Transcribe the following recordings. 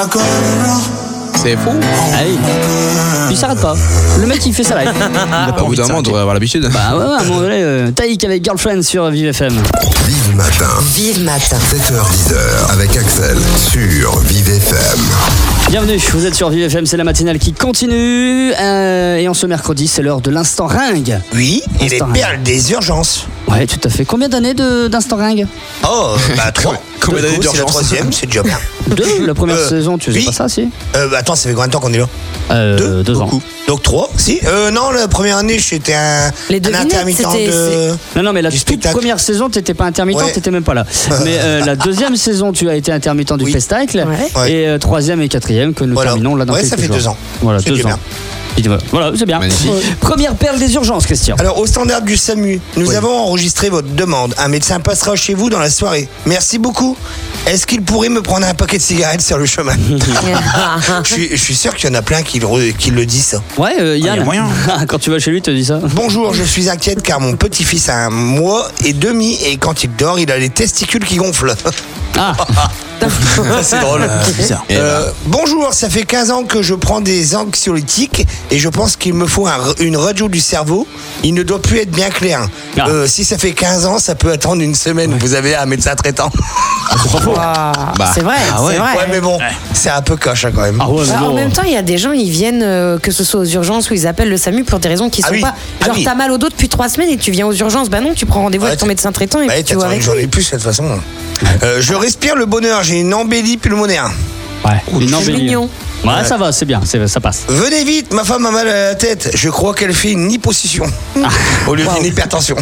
C'est fou. Allez. Il s'arrête pas. Le mec il fait sa live. Au bout d'un moment, on devrait avoir l'habitude. Bah ouais, à un moment donné, Taïk avec Girlfriend sur Vive FM. Vive matin. Vive matin. 7h-10h avec Axel sur Vive FM. Bienvenue, vous êtes sur Vive FM, c'est la matinale qui continue. Et en ce mercredi, c'est l'heure de l'instant ringue. Oui, et les Instant perles des urgences. Ouais, tout à fait. Combien d'années d'instant ringue? Oh, bah 3. Combien d'années C'est la d'urgence? troisième, c'est déjà bien. 2, la première saison, tu faisais oui. pas ça, si? Attends, ça fait combien de temps qu'on est là? 2 ans. Beaucoup. Donc 3, si. Non, la première année, j'étais un intermittent de... Non, mais la du toute spectacle. première saison, t'étais pas intermittent, Ouais. t'étais même pas là. Mais la deuxième saison, tu as été intermittent du Oui. spectacle. Ouais. Et troisième et quatrième que nous Voilà. terminons là dans Ouais, quelques ça fait jours. 2 ans. Voilà, C'est 2 bien. ans. Et voilà, c'est bien. Magnifique. Première perle des urgences, Christian. Alors, au standard du SAMU, nous avons enregistré votre demande. Un médecin passera chez vous dans la soirée. Merci beaucoup. Est-ce qu'il pourrait me prendre un paquet de cigarettes sur le chemin? je suis sûr qu'il y en a plein qui le disent, ça. Ouais, Yann. y a moyen. Quand tu vas chez lui, il te dit ça. Bonjour, je suis inquiète car mon petit-fils a 1 mois et demi et quand il dort, il a les testicules qui gonflent. Ah, C'est drôle. Et Bonjour, ça fait 15 ans que je prends des anxiolytiques et je pense qu'il me faut une radio du cerveau. Il ne doit plus être bien clair. Ah. Si ça fait 15 ans, ça peut attendre une semaine. Vous avez un médecin traitant. Bah, C'est vrai, ouais. c'est vrai. Ouais, mais bon, c'est un peu coche hein, quand même. ah ouais, mais Bah, en bon. même temps, il y a des gens, ils viennent, que ce soit aux urgences ou ils appellent le SAMU pour des raisons qui Ah sont oui. pas. Ah Genre, oui. t'as mal au dos depuis 3 semaines et tu viens aux urgences. Bah non, tu prends rendez-vous avec ton médecin traitant et Bah, puis tu vois avec j'en ai lui. plus de toute façon. Je respire le bonheur, j'ai une embellie pulmonaire. Ouais, une C'est embellie. mignon. Ouais, ça va, c'est bien, ça passe. Venez vite, ma femme a mal à la tête. Je crois qu'elle fait une hyposuction au lieu d'une hypertension.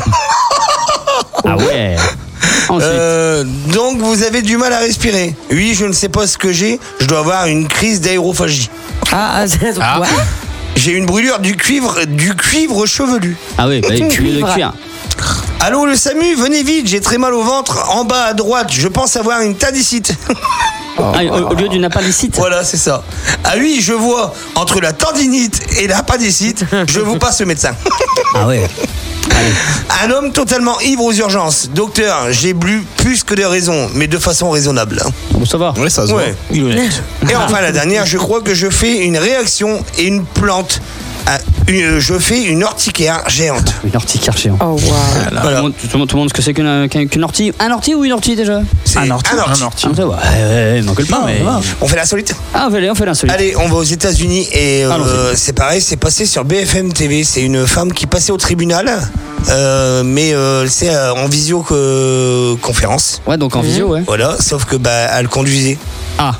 Ah ouais. Ensuite. Donc vous avez du mal à respirer. Oui, je ne sais pas ce que j'ai. Je dois avoir une crise d'aérophagie. Ouais. J'ai une brûlure du cuivre chevelu. Ah oui, bah, cuir de cuir. Allô le SAMU, venez vite, j'ai très mal au ventre. En bas à droite, je pense avoir une tendinite. Ah, au lieu d'une appendicite. Voilà, c'est ça. Ah oui, je vois. Entre la tendinite et l'appendicite, je vous passe le médecin. Ah ouais. Un homme totalement ivre aux urgences. Docteur, j'ai bu plus que de raison, mais de façon raisonnable. Bon, ça va. Ouais, ça se voit. Ouais. Il est honnête. Et enfin la dernière, je crois que je fais une réaction et une plante. Je fais une urticaire géante. Une ortie géant. Oh, wow. Voilà. Tout le monde ce que c'est qu'une ortie. Un ortie ou une ortie déjà? C'est Un ortie. Ah, ouais, m'en gueule pas. mais- ça va. On fait l'insolite. Ah, on fait l'insolite. Allez, on va aux États-Unis et Allons-y. c'est pareil, c'est passé sur BFM TV. C'est une femme qui passait au tribunal, mais c'est en visioconférence. Ouais, donc en visio, ouais. Voilà, sauf que elle conduisait. Ah.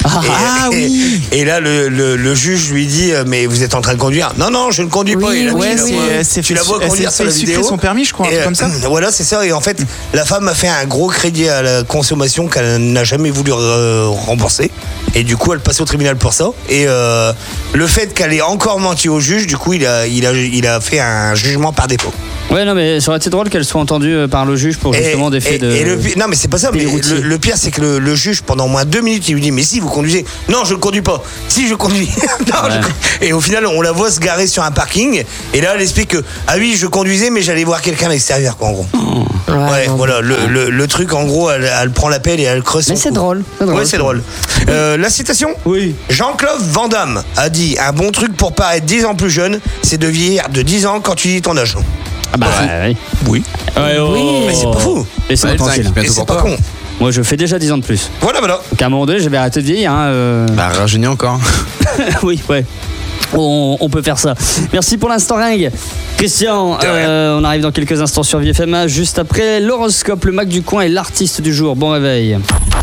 Et là, le juge lui dit mais vous êtes en train de conduire? Non, je ne conduis pas. Oui, Et là, oui, tu la oui. vois- tu la vois conduire sur la sucrer vidéo. son permis, je crois, un Et, truc comme ça. Voilà, c'est ça. Et en fait, la femme a fait un gros crédit à la consommation qu'elle n'a jamais voulu rembourser. Et du coup, elle passe au tribunal pour ça. Et le fait qu'elle ait encore menti au juge, du coup, il a fait un jugement par défaut. Ouais, non, mais ça aurait été drôle qu'elle soit entendue par le juge pour justement des faits de. et le pire- non, mais c'est pas ça. des Mais routiers. le pire, c'est que le juge, pendant au moins 2 minutes, il lui dit mais si vous conduisez? Non, je ne conduis pas. Si, je conduis. Non, Ouais. Et au final, on la voit se garer sur un parking. Et là, elle explique que ah oui, je conduisais, mais j'allais voir quelqu'un à l'extérieur, quoi, en gros. Ouais, non. voilà. Le truc, en gros, elle prend la pelle et elle creuse. Mais son c'est cou. drôle. Ouais, c'est drôle. La citation. Oui. Jean-Claude Van Damme a dit un bon truc pour paraître 10 ans plus jeune, c'est de vieillir de 10 ans quand tu dis ton âge. Ah bah Ouais. oui. Oui. Ouais, Oui. Mais c'est pas fou. Laissez-moi Ouais, tranquille. Bientôt Et c'est pour pas toi. con. Moi, je fais déjà 10 ans de plus. Voilà. Donc à un moment donné, je vais arrêter de vieillir. Hein, Bah, rajeunir encore. Oui, ouais. On peut faire ça. Merci pour l'instant ringue. Christian, on arrive dans quelques instants sur VFM. Juste après l'horoscope, le Mac du coin et l'artiste du jour. Bon réveil.